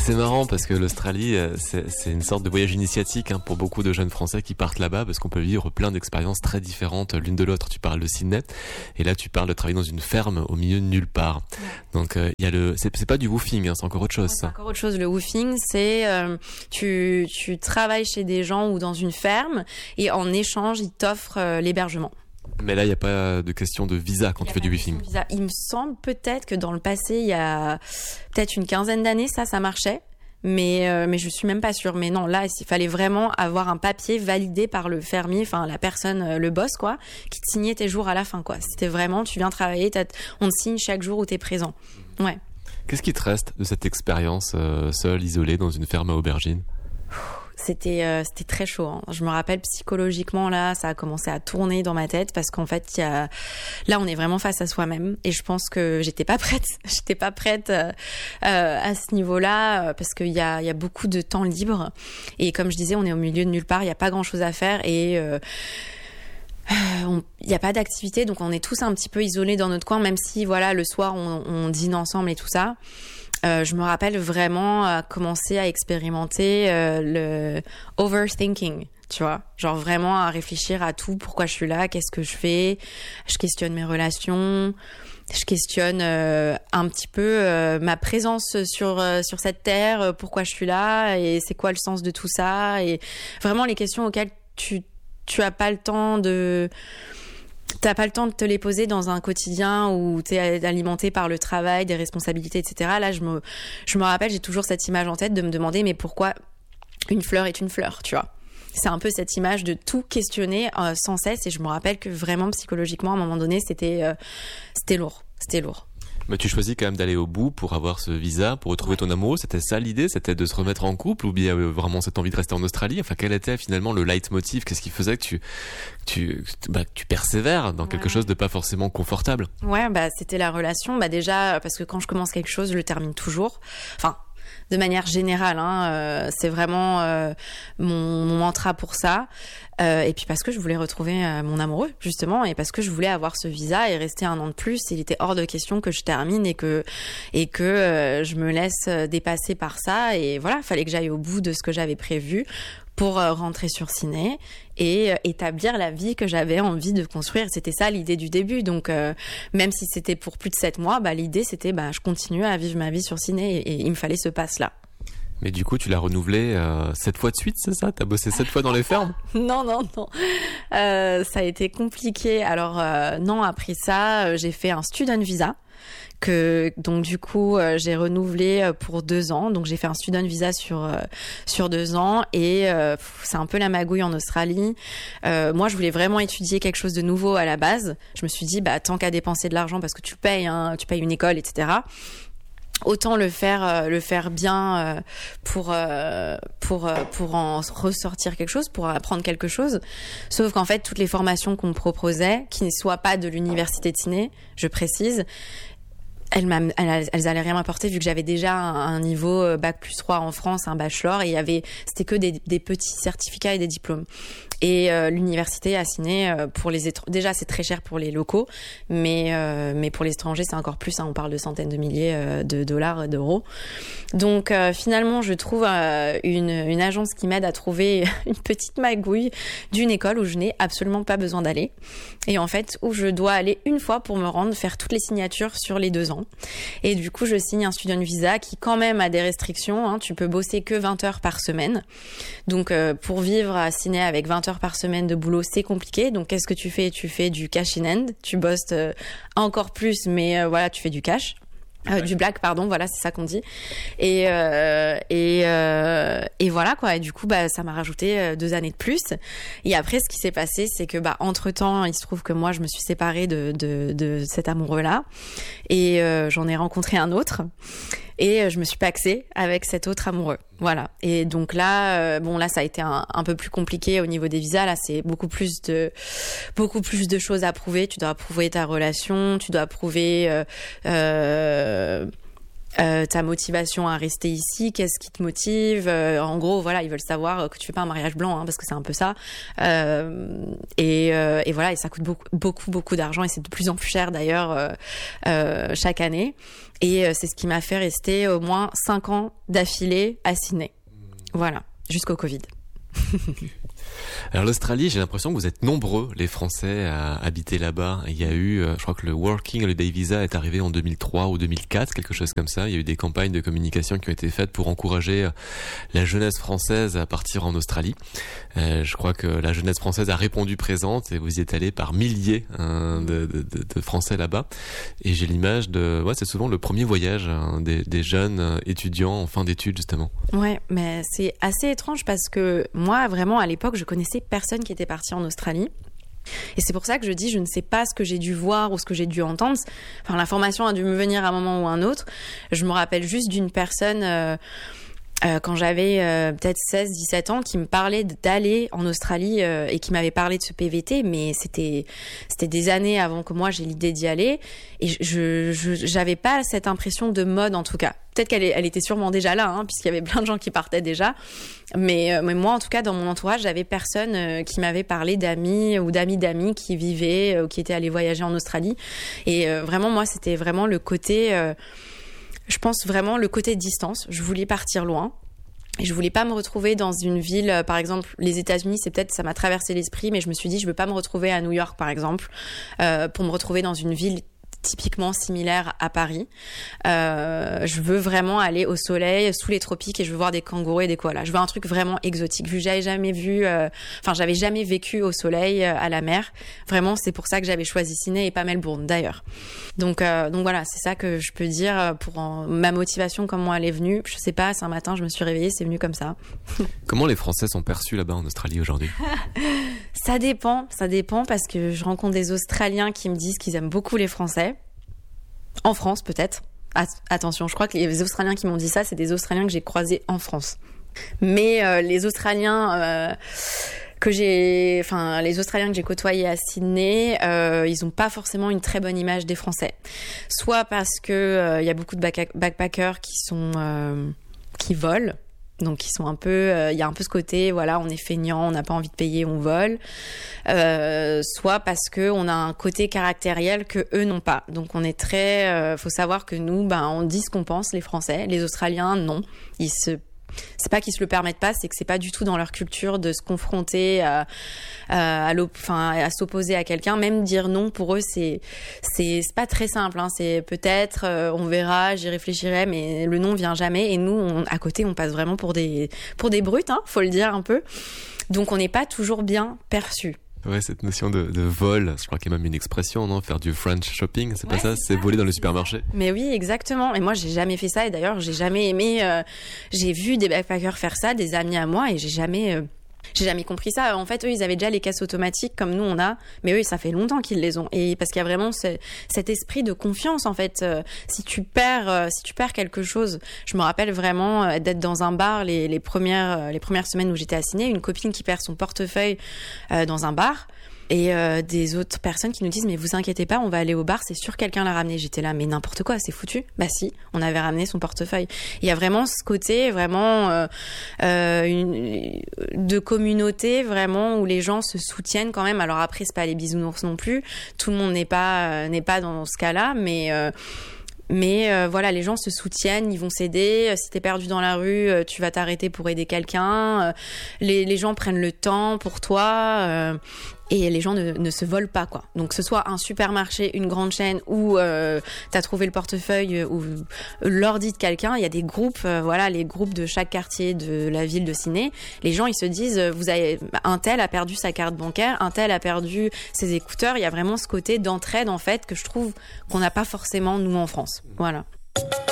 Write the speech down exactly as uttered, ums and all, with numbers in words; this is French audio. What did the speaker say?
c'est marrant parce que l'Australie, c'est, c'est une sorte de voyage initiatique hein, pour beaucoup de jeunes Français qui partent là-bas parce qu'on peut vivre plein d'expériences très différentes l'une de l'autre. Tu parles de Sydney et là tu parles de travailler dans une ferme au milieu de nulle part. Ouais. Donc il euh, y a le, c'est, c'est pas du woofing, hein, c'est encore autre chose. Ouais, c'est encore autre chose. Le woofing, c'est euh, tu tu travailles chez des gens ou dans une ferme et en échange ils t'offrent euh, l'hébergement. Mais là, il n'y a pas de question de visa quand tu fais du woofing. Il me semble peut-être que dans le passé, il y a peut-être une quinzaine d'années, ça, ça marchait. Mais, euh, mais je suis même pas sûre. Mais non, là, il fallait vraiment avoir un papier validé par le fermier, enfin, la personne, le boss, quoi, qui te signait tes jours à la fin, quoi. C'était vraiment, tu viens travailler, on te signe chaque jour où t'es présent. Ouais. Qu'est-ce qui te reste de cette expérience euh, seule, isolée, dans une ferme à aubergines? C'était euh, c'était très chaud. Hein. Je me rappelle psychologiquement là, ça a commencé à tourner dans ma tête parce qu'en fait, il y a là, on est vraiment face à soi-même et je pense que j'étais pas prête. J'étais pas prête euh, euh, à ce niveau-là parce qu'il y a il y a beaucoup de temps libre et comme je disais, on est au milieu de nulle part. Il y a pas grand-chose à faire et euh, il n'y a pas d'activité, donc on est tous un petit peu isolés dans notre coin, même si voilà le soir on, on dîne ensemble et tout ça. Euh, je me rappelle vraiment euh, commencer à expérimenter euh, le overthinking, tu vois, genre vraiment à réfléchir à tout, pourquoi je suis là, qu'est-ce que je fais, je questionne mes relations, je questionne euh, un petit peu euh, ma présence sur euh, sur cette terre, euh, pourquoi je suis là et c'est quoi le sens de tout ça et vraiment les questions auxquelles tu tu as pas le temps de T'as pas le temps de te les poser dans un quotidien où t'es alimenté par le travail, des responsabilités, et cetera. Là, je me, je me rappelle, j'ai toujours cette image en tête de me demander, mais pourquoi une fleur est une fleur, tu vois? C'est un peu cette image de tout questionner euh, sans cesse. Et je me rappelle que vraiment psychologiquement, à un moment donné, c'était, euh, c'était lourd. C'était lourd. Mais tu choisis quand même d'aller au bout pour avoir ce visa, pour retrouver ton amoureux. C'était ça l'idée? C'était de se remettre en couple ou bien vraiment cette envie de rester en Australie? Enfin, quel était finalement le leitmotiv? Qu'est-ce qui faisait que tu, tu, bah, que tu persévères dans quelque ouais. chose de pas forcément confortable? Ouais, bah, c'était la relation. Bah, déjà, parce que quand je commence quelque chose, je le termine toujours. Enfin, de manière générale, hein, euh, c'est vraiment euh, mon, mon mantra pour ça. Euh, et puis parce que je voulais retrouver euh, mon amoureux justement et parce que je voulais avoir ce visa et rester un an de plus. Il était hors de question que je termine et que et que euh, je me laisse dépasser par ça. Et voilà, il fallait que j'aille au bout de ce que j'avais prévu pour euh, rentrer sur Ciné et euh, établir la vie que j'avais envie de construire. C'était ça l'idée du début. Donc euh, même si c'était pour plus de sept mois, bah l'idée c'était bah je continuais à vivre ma vie sur Ciné et, et il me fallait ce pass là. Mais du coup, tu l'as renouvelé euh, sept fois de suite, c'est ça? T'as bossé sept fois dans les fermes? Non, non, non. Euh, ça a été compliqué. Alors euh, non, après ça, euh, j'ai fait un student visa. Que donc du coup euh, j'ai renouvelé pour deux ans, donc j'ai fait un student visa sur euh, sur deux ans et euh, c'est un peu la magouille en Australie. Euh, moi je voulais vraiment étudier quelque chose de nouveau à la base. Je me suis dit bah tant qu'à dépenser de l'argent parce que tu payes, hein, tu payes une école, et cetera. Autant le faire euh, le faire bien euh, pour euh, pour euh, pour en ressortir quelque chose, pour apprendre quelque chose. Sauf qu'en fait toutes les formations qu'on me proposait, qui ne soient pas de l'université de Sydney, je précise, elles, elles, elles allaient rien m'apporter vu que j'avais déjà un, un niveau bac plus trois en France, un bachelor, et il y avait, c'était que des, des petits certificats et des diplômes. Et euh, l'université a signé euh, pour les étrangers. Déjà, c'est très cher pour les locaux, mais euh, mais pour les étrangers, c'est encore plus. Hein, on parle de centaines de milliers euh, de dollars, d'euros. Donc euh, finalement, je trouve euh, une une agence qui m'aide à trouver une petite magouille d'une école où je n'ai absolument pas besoin d'aller, et en fait où je dois aller une fois pour me rendre, faire toutes les signatures sur les deux ans. Et du coup, je signe un student visa qui quand même a des restrictions. Hein, tu peux bosser que vingt heures par semaine. Donc euh, pour vivre à Sydney avec vingt heures par semaine de boulot, c'est compliqué. Donc qu'est-ce que tu fais? Tu fais du cash in hand, tu bosses euh, encore plus, mais euh, voilà, tu fais du cash. Euh, du black, pardon, voilà, c'est ça qu'on dit. Et euh, et euh, et voilà quoi. Et du coup, bah ça m'a rajouté euh, deux années de plus. Et après, ce qui s'est passé, c'est que bah entre temps, il se trouve que moi, je me suis séparée de de de cet amoureux-là, et euh, j'en ai rencontré un autre. Et je me suis paxée avec cet autre amoureux. Voilà. Et donc là, euh, bon là, ça a été un, un peu plus compliqué au niveau des visas. Là, c'est beaucoup plus de, beaucoup plus de choses à prouver. Tu dois prouver ta relation, tu dois prouver euh, euh, Euh, ta motivation à rester ici, qu'est-ce qui te motive, euh, en gros voilà, ils veulent savoir que tu fais pas un mariage blanc, hein, parce que c'est un peu ça, euh, et, euh, et voilà, et ça coûte beaucoup beaucoup beaucoup d'argent, et c'est de plus en plus cher d'ailleurs euh, euh, chaque année, et euh, c'est ce qui m'a fait rester au moins cinq ans d'affilée à Sydney, voilà, jusqu'au Covid. Alors l'Australie, j'ai l'impression que vous êtes nombreux, les Français, à habiter là-bas. Il y a eu, je crois que le Working Holiday Visa est arrivé en deux mille trois ou deux mille quatre, quelque chose comme ça. Il y a eu des campagnes de communication qui ont été faites pour encourager la jeunesse française à partir en Australie. Euh, je crois que la jeunesse française a répondu présente et vous y êtes allés par milliers hein, de, de, de Français là-bas. Et j'ai l'image de, ouais, c'est souvent le premier voyage hein, des, des jeunes étudiants en fin d'études justement. Ouais, mais c'est assez étrange parce que moi, vraiment, à l'époque, je connaissais personne qui était parti en Australie. Et c'est pour ça que je dis, je ne sais pas ce que j'ai dû voir ou ce que j'ai dû entendre. Enfin, l'information a dû me venir à un moment ou à un autre. Je me rappelle juste d'une personne... Euh, Euh, quand j'avais euh, peut-être seize dix-sept ans, qui me parlait d'aller en Australie euh, et qui m'avait parlé de ce P V T, mais c'était c'était des années avant que moi j'ai l'idée d'y aller, et je, je j'avais pas cette impression de mode, en tout cas. Peut-être qu'elle elle était sûrement déjà là, hein, puisqu'il y avait plein de gens qui partaient déjà, mais euh, mais moi en tout cas dans mon entourage j'avais personne euh, qui m'avait parlé d'amis ou d'amis d'amis qui vivaient euh, ou qui étaient allés voyager en Australie, et euh, vraiment moi c'était vraiment le côté euh, je pense vraiment le côté distance. Je voulais partir loin. Et je voulais pas me retrouver dans une ville, par exemple, les États-Unis, c'est peut-être, ça m'a traversé l'esprit, mais je me suis dit, je veux pas me retrouver à New York, par exemple, euh, pour me retrouver dans une ville typiquement similaire à Paris. Euh, je veux vraiment aller au soleil, sous les tropiques, et je veux voir des kangourous et des koalas. Je veux un truc vraiment exotique. Vu que j'avais jamais vu, euh, enfin, j'avais jamais vécu au soleil, euh, à la mer. Vraiment, c'est pour ça que j'avais choisi Sydney et pas Melbourne, d'ailleurs. Donc, euh, donc voilà, c'est ça que je peux dire pour en, ma motivation, comment elle est venue. Je sais pas, c'est un matin, je me suis réveillée, c'est venu comme ça. Comment les Français sont perçus là-bas en Australie aujourd'hui? Ça dépend, ça dépend parce que je rencontre des Australiens qui me disent qu'ils aiment beaucoup les Français. En France, peut-être. At- attention, je crois que les Australiens qui m'ont dit ça, c'est des Australiens que j'ai croisés en France. Mais euh, les Australiens euh, que j'ai, enfin les Australiens que j'ai côtoyés à Sydney, euh, ils ont pas forcément une très bonne image des Français. Soit parce que euh, y a beaucoup de back- backpackers qui sont euh, qui volent. Donc ils sont un peu, il euh, y a un peu ce côté, voilà, on est feignant, on n'a pas envie de payer, on vole. Euh, soit parce que on a un côté caractériel que eux n'ont pas. Donc on est très, euh, faut savoir que nous, ben on dit ce qu'on pense, les Français, les Australiens non, ils se c'est pas qu'ils se le permettent pas, c'est que c'est pas du tout dans leur culture de se confronter à, à, à, enfin, à s'opposer à quelqu'un. Même dire non pour eux, c'est c'est, c'est pas très simple. Hein. C'est peut-être, euh, on verra, j'y réfléchirai, mais le non vient jamais. Et nous, on, à côté, on passe vraiment pour des pour des brutes, hein, faut le dire un peu. Donc on n'est pas toujours bien perçus. Ouais, cette notion de, de vol, je crois qu'il y a même une expression, non? Faire du French shopping, c'est pas ouais, ça? C'est, c'est ça. voler dans le supermarché. Mais oui, exactement. Et moi, j'ai jamais fait ça. Et d'ailleurs, j'ai jamais aimé. Euh, j'ai vu des backpackers faire ça, des amis à moi, et j'ai jamais. Euh, J'ai jamais compris ça. En fait, eux, ils avaient déjà les caisses automatiques comme nous on a, mais eux, ça fait longtemps qu'ils les ont. Et parce qu'il y a vraiment ce, cet esprit de confiance, en fait. Euh, si tu perds, euh, si tu perds quelque chose, je me rappelle vraiment euh, d'être dans un bar les, les premières, euh, les premières semaines où j'étais à Sydney, une copine qui perd son portefeuille euh, dans un bar. Et euh, des autres personnes qui nous disent mais vous inquiétez pas, on va aller au bar, c'est sûr quelqu'un l'a ramené. J'étais là mais n'importe quoi, c'est foutu. Bah si, on avait ramené son portefeuille. Il y a vraiment ce côté vraiment euh, euh, une, de communauté vraiment où les gens se soutiennent quand même. Alors après c'est pas les bisounours non plus, tout le monde n'est pas euh, n'est pas dans ce cas-là, mais euh, Mais euh, voilà, les gens se soutiennent, ils vont s'aider. Si t'es perdu dans la rue, euh, tu vas t'arrêter pour aider quelqu'un. Euh, les, les gens prennent le temps pour toi. Euh, et les gens ne, ne se volent pas, quoi. Donc, que ce soit un supermarché, une grande chaîne, ou euh, t'as trouvé le portefeuille ou l'ordi de quelqu'un, il y a des groupes, euh, voilà, les groupes de chaque quartier de la ville de Sydney. Les gens, ils se disent, vous avez un tel a perdu sa carte bancaire, un tel a perdu ses écouteurs. Il y a vraiment ce côté d'entraide, en fait, que je trouve qu'on n'a pas forcément nous en France. Voilà.